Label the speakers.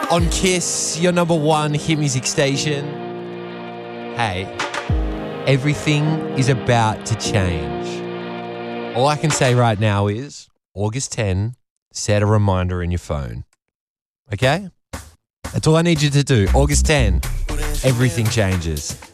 Speaker 1: on Kiss, your number one hit music station. Hey, everything is about to change. All I can say right now is August 10, set a reminder in your phone. Okay? That's all I need you to do. August 10, everything changes.